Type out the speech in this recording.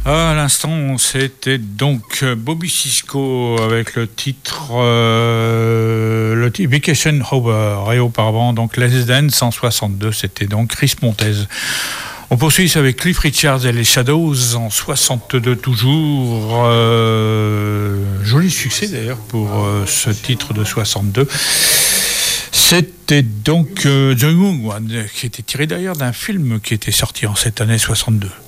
À l'instant, c'était donc Bobby Sisko avec le titre Vacation Over, et auparavant donc Let's Dance en 62, c'était donc Chris Montez. On poursuit avec Cliff Richards et les Shadows en 62 toujours. Joli succès d'ailleurs pour ce titre de 62. C'était donc The Young One, qui était tiré d'ailleurs d'un film qui était sorti en cette année 62.